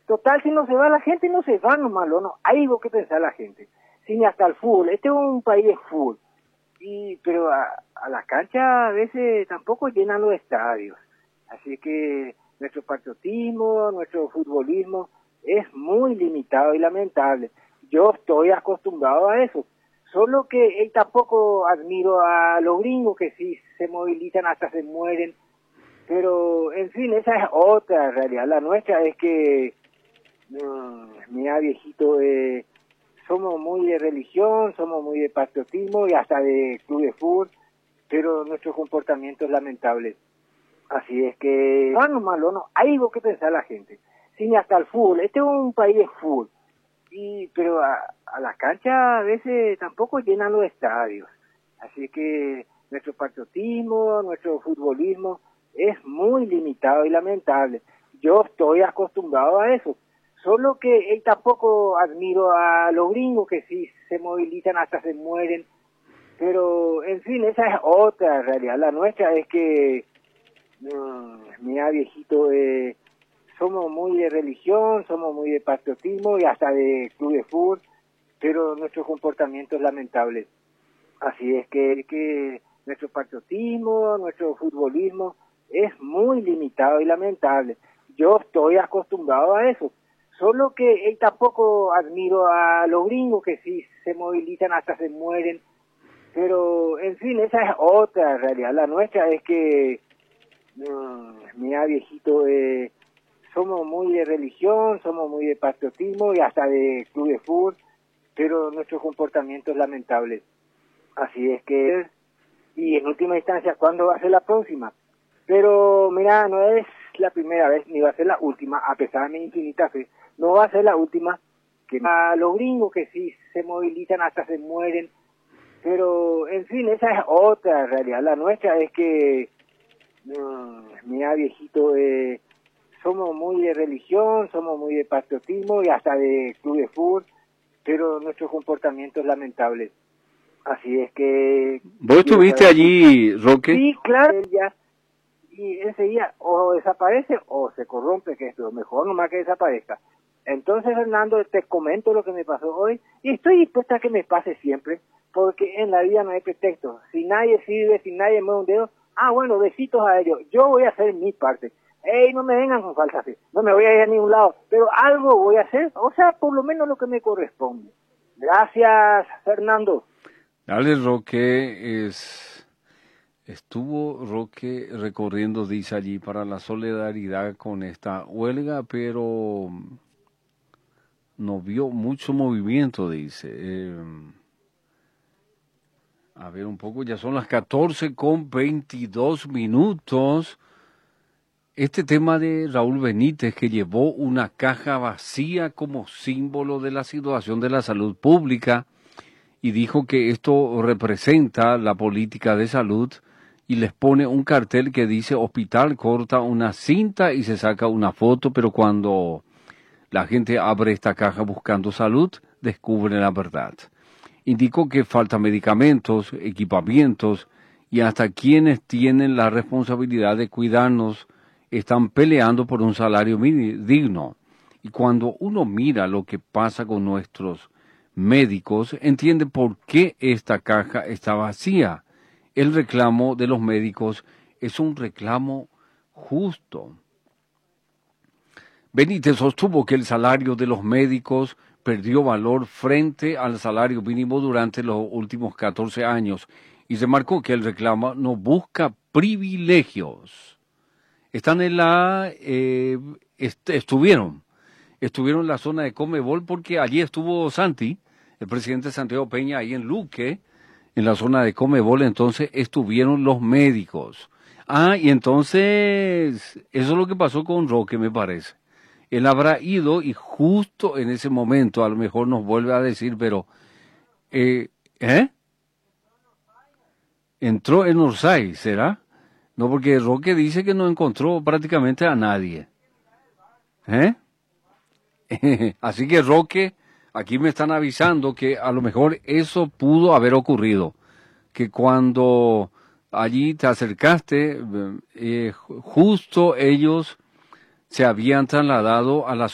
Total, si no se va la gente, no se va nomás, ¿no? Hay algo que pensar la gente. Si ni hasta el fútbol, este es un país de fútbol. Pero a la cancha a veces tampoco llenan los estadios. Así que nuestro patriotismo, nuestro futbolismo es muy limitado y lamentable. Yo estoy acostumbrado a eso. Solo que tampoco admiro a los gringos que sí se movilizan hasta se mueren. Pero, en fin, esa es otra realidad. La nuestra es que, mira, viejito, somos muy de religión, somos muy de patriotismo y hasta de club de fútbol, pero nuestro comportamiento es lamentable. Así es que, no malo, no, hay algo que pensar la gente. Si ni hasta el fútbol, este es un país de fútbol. Pero a la cancha a veces tampoco llenan los estadios. Así que nuestro patriotismo, nuestro futbolismo es muy limitado y lamentable. Yo estoy acostumbrado a eso. Solo que tampoco admiro a los gringos que sí se movilizan hasta se mueren. Pero, en fin, esa es otra realidad. La nuestra es que, mira, viejito, somos muy de religión, somos muy de patriotismo y hasta de club de fútbol, pero nuestro comportamiento es lamentable. Así es que nuestro patriotismo, nuestro futbolismo es muy limitado y lamentable. Yo estoy acostumbrado a eso. Solo que tampoco admiro a los gringos que sí se movilizan hasta se mueren. Pero, en fin, esa es otra realidad. La nuestra es que, mira, viejito, somos muy de religión, somos muy de patriotismo y hasta de club de fútbol, pero nuestro comportamiento es lamentable. Así es que, y en última instancia, ¿cuándo va a ser la próxima? Pero, mira, no es la primera vez, ni va a ser la última, a pesar de mi infinita fe, no va a ser la última, que a los gringos que sí se movilizan hasta se mueren, pero, en fin, esa es otra realidad. La nuestra es que, mira, viejito, somos muy de religión, somos muy de patriotismo y hasta de club de fútbol, pero nuestro comportamiento es lamentable. Así es que... ¿Vos estuviste allí, Roque? Sí, claro, ya. Y enseguida o desaparece o se corrompe, que es lo mejor nomás que desaparezca. Entonces, Fernando, te comento lo que me pasó hoy y estoy dispuesta a que me pase siempre, porque en la vida no hay pretexto. Si nadie sirve, si nadie mueve un dedo, bueno, besitos a ellos. Yo voy a hacer mi parte. No me vengan con falsa fe, no me voy a ir a ningún lado, pero algo voy a hacer, o sea, por lo menos lo que me corresponde. Gracias, Fernando. Dale, Roque, estuvo Roque recorriendo, dice allí, para la solidaridad con esta huelga, pero no vio mucho movimiento, dice. A ver un poco, ya son las 14:22. Este tema de Raúl Benítez, que llevó una caja vacía como símbolo de la situación de la salud pública y dijo que esto representa la política de salud y les pone un cartel que dice hospital, corta una cinta y se saca una foto, pero cuando la gente abre esta caja buscando salud, descubre la verdad. Indicó que faltan medicamentos, equipamientos y hasta quienes tienen la responsabilidad de cuidarnos están peleando por un salario digno. Y cuando uno mira lo que pasa con nuestros médicos, entiende por qué esta caja está vacía. El reclamo de los médicos es un reclamo justo. Benítez sostuvo que el salario de los médicos perdió valor frente al salario mínimo durante los últimos 14 años y remarcó que el reclamo no busca privilegios. Están en estuvieron en la zona de Comebol porque allí estuvo Santi, el presidente Santiago Peña, ahí en Luque, en la zona de Comebol, entonces estuvieron los médicos. Y entonces, eso es lo que pasó con Roque, me parece. Él habrá ido y justo en ese momento a lo mejor nos vuelve a decir, pero, entró en Orsay, ¿será? No, porque Roque dice que no encontró prácticamente a nadie. Así que Roque, aquí me están avisando que a lo mejor eso pudo haber ocurrido. Que cuando allí te acercaste, justo ellos se habían trasladado a la